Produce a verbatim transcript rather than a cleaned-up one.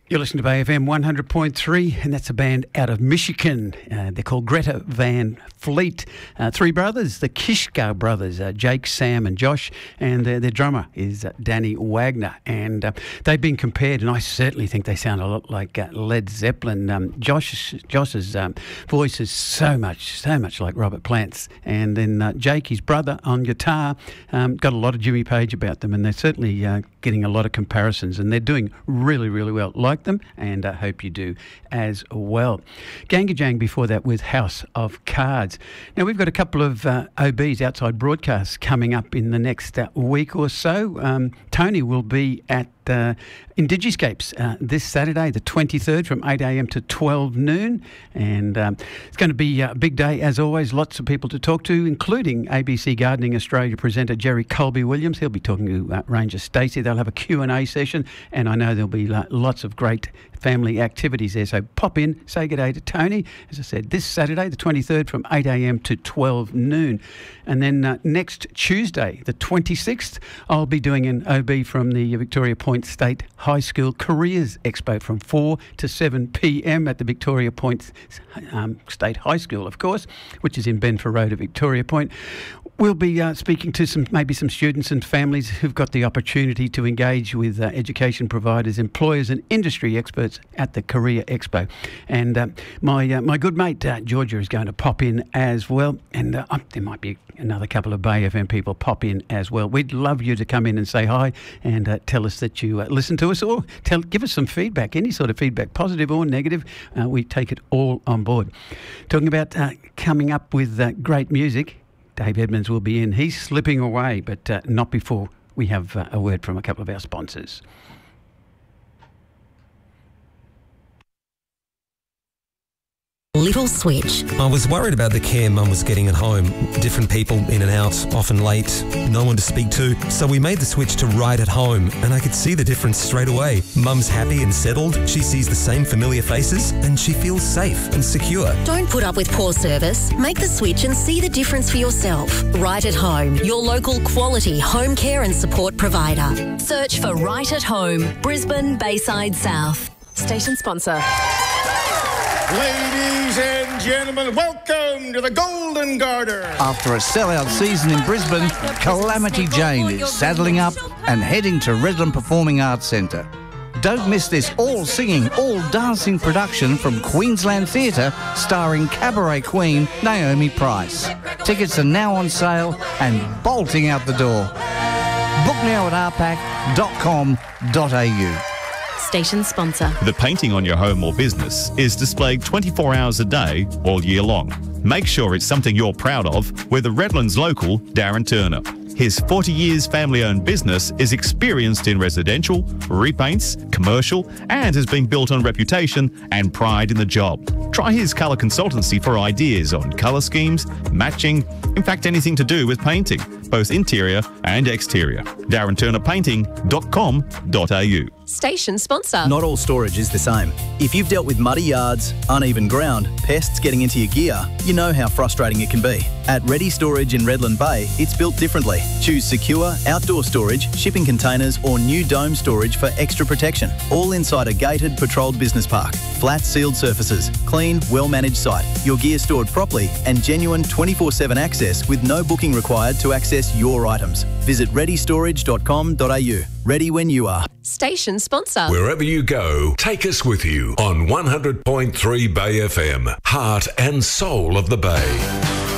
You're listening to Bay F M one hundred point three, and that's a band out of Michigan. Uh, they're called Greta Van Fleet. Uh, three brothers, the Kishka brothers, uh, Jake, Sam and Josh, and uh, their drummer is uh, Danny Wagner. And uh, they've been compared, and I certainly think they sound a lot like uh, Led Zeppelin. Um, Josh, Josh's um, voice is so much, so much like Robert Plant's. And then uh, Jake, his brother, on guitar, um, got a lot of Jimmy Page about them, and they're certainly uh, getting a lot of comparisons, and they're doing really, really well. Like them, and I hope you do as well. Gangajang before that with House of Cards. Now, we've got a couple of uh, O Bs, outside broadcasts, coming up in the next uh, week or so. Um, Tony will be at uh, Indigiscapes uh, this Saturday, the twenty-third, from eight a.m. to twelve noon. And um, it's going to be a big day, as always. Lots of people to talk to, including A B C Gardening Australia presenter Jerry Colby-Williams. He'll be talking to uh, Ranger Stacey. They'll have a Q and A session, and I know there'll be uh, lots of great family activities there. So pop in, say good day to Tony. As I said, this Saturday, the twenty-third, from eight a.m. to twelve noon. And then uh, next Tuesday, the twenty-sixth, I'll be doing an O B from the Victoria Point State High School Careers Expo from four to seven p.m. at the Victoria Point um, State High School, of course, which is in Benfer Road at Victoria Point. We'll be uh, speaking to some maybe some students and families who've got the opportunity to engage with uh, education providers, employers and industry experts at the Career Expo. And uh, my uh, my good mate uh, Georgia is going to pop in as well. And uh, um, there might be another couple of Bay F M people pop in as well. We'd love you to come in and say hi and uh, tell us that you uh, listen to us, or tell, give us some feedback, any sort of feedback, positive or negative. Uh, we take it all on board. Talking about uh, coming up with uh, great music, Dave Edmonds will be in. He's slipping away, but uh, not before we have uh, a word from a couple of our sponsors. Little Switch. I was worried about the care Mum was getting at home. Different people in and out, often late, no one to speak to. So we made the switch to Right at Home, and I could see the difference straight away. Mum's happy and settled, she sees the same familiar faces, and she feels safe and secure. Don't put up with poor service. Make the switch and see the difference for yourself. Right at Home, your local quality home care and support provider. Search for Right at Home, Brisbane, Bayside South. Station sponsor. Ladies and gentlemen, welcome to the Golden Garter. After a sellout season in Brisbane, Calamity Jane is saddling up and heading to Redland Performing Arts Centre. Don't miss this all-singing, all-dancing production from Queensland Theatre starring cabaret queen Naomi Price. Tickets are now on sale and bolting out the door. Book now at r pac dot com dot a u. Station sponsor. The painting on your home or business is displayed twenty-four hours a day, all year long. Make sure it's something you're proud of with the Redlands local, Darren Turner. His forty years family-owned business is experienced in residential, repaints, commercial, and has been built on reputation and pride in the job. Try his colour consultancy for ideas on colour schemes, matching, in fact anything to do with painting, both interior and exterior. darren turner painting dot com dot a u. Station sponsor. Not all storage is the same. If you've dealt with muddy yards, uneven ground, pests getting into your gear, you know how frustrating it can be. At Ready Storage in Redland Bay, it's built differently. Choose secure, outdoor storage, shipping containers or new dome storage for extra protection. All inside a gated, patrolled business park. Flat sealed surfaces, clean, well-managed site, your gear stored properly and genuine twenty-four seven access with no booking required to access your items. Visit ready storage dot com dot a u. Ready when you are. Station sponsor. Wherever you go, take us with you on one hundred point three Bay F M, heart and soul of the Bay.